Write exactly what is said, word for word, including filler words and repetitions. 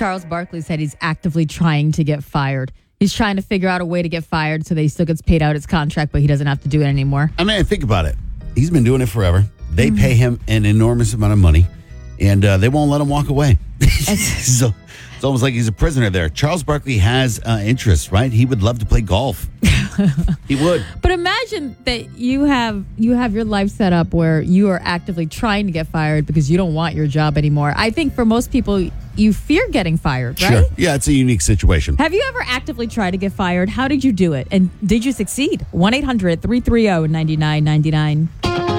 Charles Barkley said he's actively trying to get fired. He's trying to figure out a way to get fired so that he still gets paid out his contract, but he doesn't have to do it anymore. I mean, think about it. He's been doing it forever. They mm-hmm. pay him an enormous amount of money, and uh, they won't let him walk away. So it's almost like he's a prisoner there. Charles Barkley has uh, interests, right? He would love to play golf. He would. But imagine that you have you have your life set up where you are actively trying to get fired because you don't want your job anymore. I think for most people, you fear getting fired, right? Sure. Yeah, it's a unique situation. Have you ever actively tried to get fired? How did you do it? And did you succeed? one eight hundred three three zero nine nine nine nine